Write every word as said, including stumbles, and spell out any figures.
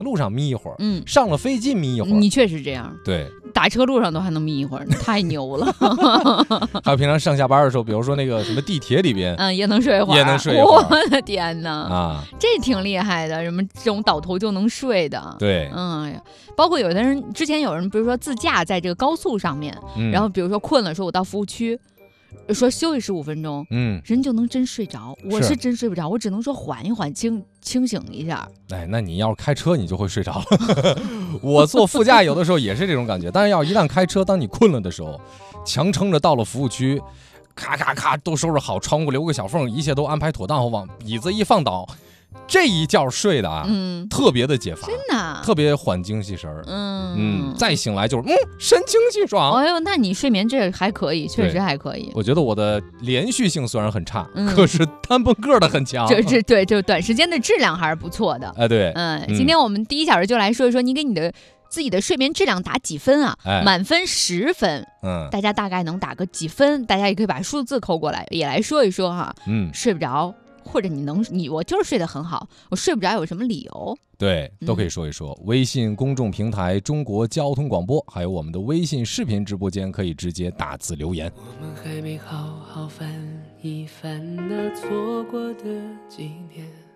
路上眯一会儿， 嗯， 上了飞机眯一会儿。 你确实这样， 对， 打车路上都还能眯一会儿，太牛了。 还有平常上下班的时候，比如说那个什么地铁里边， 嗯，也能睡一会儿， 也能睡一会儿。 我的天哪， 啊， 这挺厉害的，什么这种倒头就能睡的。 对， 嗯，包括有的人之前有人，比如说自驾在这个高速上面， 嗯、 然后比如说困了，说我到服务区。说休息十五分钟， 嗯， 人就能真睡着。我是真睡不着，我只能说缓一缓，清清醒一下。 哎，那你要是开车，你就会睡着了。我坐副驾有的时候也是这种感觉，但是要一旦开车，当你困了的时候，强撑着到了服务区，咔咔咔都收拾好，窗户留个小缝，一切都安排妥当后，往椅子一放倒。这一觉睡的啊，嗯，特别的解乏， 真的、啊， 特别缓精气神儿， 嗯嗯，再醒来就是嗯神清气爽。 哎呦，那你睡眠这还可以，确实还可以。 我觉得我的连续性虽然很差，嗯、可是单蹦个的很强。 这这对，就短时间的质量还是不错的。 哎，对， 嗯，今天我们第一小时就来说一说，你给你的自己的睡眠质量打几分啊？哎、满分十分，嗯，大家大概能打个几分？大家也可以把数字扣过来，也来说一说哈。嗯，睡不着。或者你能你我就是睡得很好，我睡不着有什么理由？ 对，都可以说一说。嗯、微信公众平台中国交通广播，还有我们的微信视频直播间，可以直接打字留言。 我们还没好好翻一翻那错过的几年。